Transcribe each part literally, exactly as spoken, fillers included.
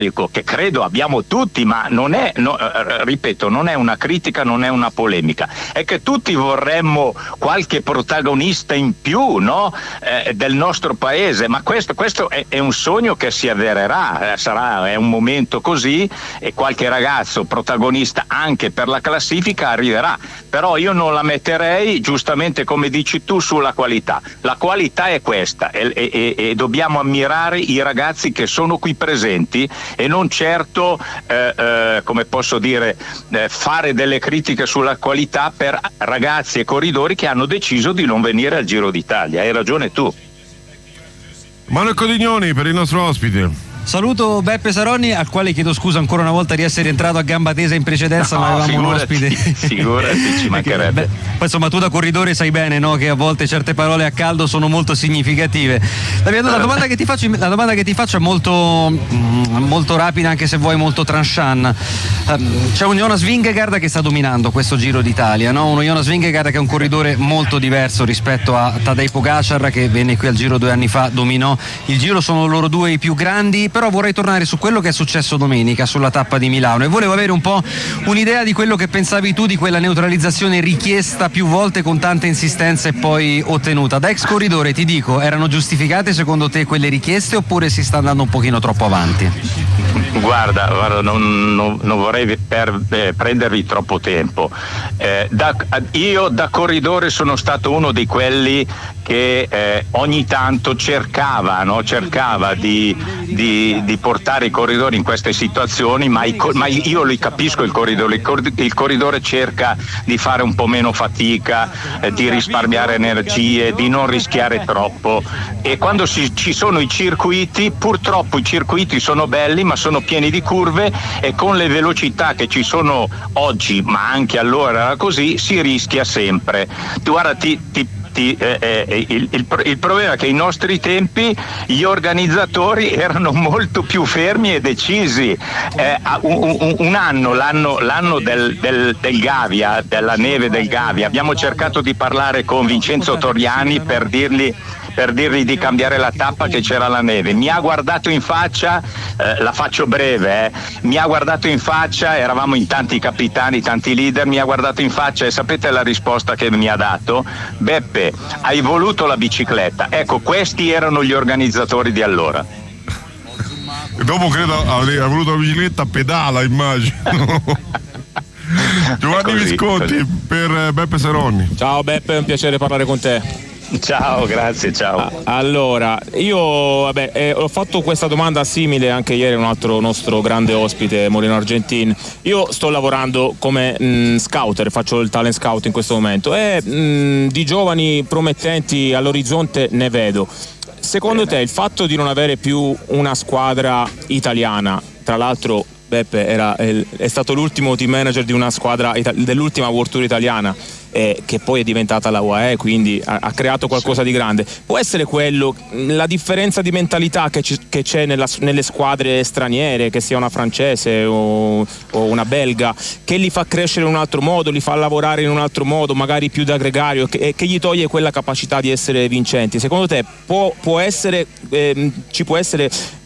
che credo abbiamo tutti, ma non è, no, ripeto, non è una critica, non è una polemica, è che tutti vorremmo qualche protagonista in più, no? eh, del nostro paese, ma questo, questo è, è un sogno che si avvererà, eh, sarà è un momento così e qualche ragazzo protagonista anche per la classifica arriverà, però io non la metterei, giustamente come dici tu, sulla qualità. La qualità è questa e, e, e dobbiamo ammirare i ragazzi che sono qui presenti e non certo, eh, eh, come posso dire, eh, fare delle critiche sulla qualità per ragazzi e corridori che hanno deciso di non venire al Giro d'Italia. Hai ragione tu. Manuel Codignoni per il nostro ospite. Saluto Beppe Saronni, al quale chiedo scusa ancora una volta di essere entrato a gamba tesa in precedenza, no, ma avevamo figurati, un ospite. Figurati, ci mancherebbe. Beh, poi insomma tu da corridore sai bene, no, che a volte certe parole a caldo sono molto significative. La, la domanda che ti faccio, la domanda che ti faccio è molto, molto rapida, anche se vuoi molto tranchant. C'è un Jonas Vingegaard che sta dominando questo Giro d'Italia, no? Uno Jonas Vingegaard che è un corridore molto diverso rispetto a Tadej Pogacar, che venne qui al Giro due anni fa, dominò il Giro, sono loro due i più grandi. Però vorrei tornare su quello che è successo domenica sulla tappa di Milano e volevo avere un po' un'idea di quello che pensavi tu di quella neutralizzazione richiesta più volte con tanta insistenza e poi ottenuta. Da ex corridore ti dico, erano giustificate secondo te quelle richieste oppure si sta andando un pochino troppo avanti? Guarda, guarda non, non, non vorrei per, eh, prendervi troppo tempo. Eh, da, io da corridore sono stato uno di quelli che eh, ogni tanto cercava, no? cercava di, di, di portare i corridori in queste situazioni, ma, i, ma io li capisco il corridore, il, cor- il corridore cerca di fare un po' meno fatica, eh, di risparmiare energie, di non rischiare troppo, e quando si, ci sono i circuiti, purtroppo i circuiti sono belli ma sono pieni di curve e con le velocità che ci sono oggi, ma anche allora era così, si rischia sempre. Tu guarda, ti, ti Ti, eh, eh, il, il, il problema è che ai nostri tempi gli organizzatori erano molto più fermi e decisi. Eh, un, un, un anno, l'anno, l'anno del, del, del Gavia, della neve del Gavia, abbiamo cercato di parlare con Vincenzo Torriani per dirgli per dirgli di cambiare la tappa, che c'era la neve. Mi ha guardato in faccia, eh, la faccio breve, eh, mi ha guardato in faccia, eravamo in tanti capitani, tanti leader, mi ha guardato in faccia e sapete la risposta che mi ha dato? Beppe, hai voluto la bicicletta. Ecco, questi erano gli organizzatori di allora. E dopo credo ha voluto la bicicletta, pedala, immagino. Giovanni così, Visconti così. Per Beppe Saronni. Ciao Beppe, è un piacere parlare con te. Ciao, grazie, ciao. Allora, io vabbè, eh, ho fatto questa domanda simile anche ieri a un altro nostro grande ospite, Moreno Argentin. Io sto lavorando come mh, scouter, faccio il talent scout in questo momento e mh, di giovani promettenti all'orizzonte ne vedo. Secondo te il fatto di non avere più una squadra italiana, tra l'altro Beppe era, è stato l'ultimo team manager di una squadra dell'ultima World Tour italiana, eh, che poi è diventata la U A E, quindi ha, ha creato qualcosa sì. di grande. Può essere quello la differenza di mentalità che, ci, che c'è nella, nelle squadre straniere, che sia una francese o, o una belga, che li fa crescere in un altro modo, li fa lavorare in un altro modo, magari più da gregario, che, che gli toglie quella capacità di essere vincenti? Secondo te può, può essere eh, ci può essere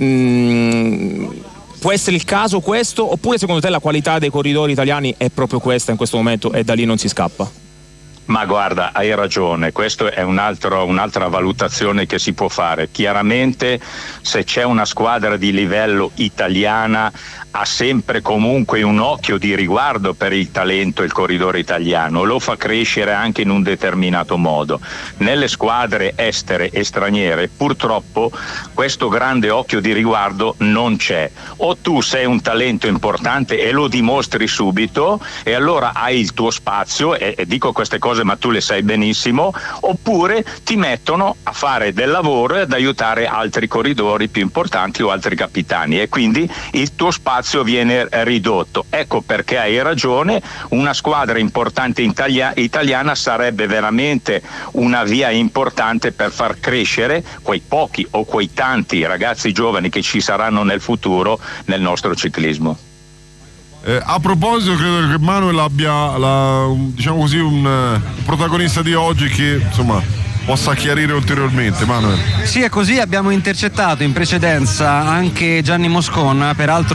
mh, può essere il caso questo, oppure secondo te la qualità dei corridori italiani è proprio questa in questo momento e da lì non si scappa? Ma guarda, hai ragione, questa è un altro, un'altra valutazione che si può fare. Chiaramente se c'è una squadra di livello italiana ha sempre comunque un occhio di riguardo per il talento e il corridore italiano, lo fa crescere anche in un determinato modo. Nelle squadre estere e straniere purtroppo questo grande occhio di riguardo non c'è. O tu sei un talento importante e lo dimostri subito e allora hai il tuo spazio, e, e dico queste cose ma tu le sai benissimo, oppure ti mettono a fare del lavoro e ad aiutare altri corridori più importanti o altri capitani e quindi il tuo spazio viene ridotto. Ecco perché hai ragione, una squadra importante italia- italiana sarebbe veramente una via importante per far crescere quei pochi o quei tanti ragazzi giovani che ci saranno nel futuro nel nostro ciclismo. Eh, a proposito, credo che Manuel abbia la, diciamo così, un, un protagonista di oggi che insomma possa chiarire ulteriormente. Manuel. Sì, è così, abbiamo intercettato in precedenza anche Gianni Moscon, peraltro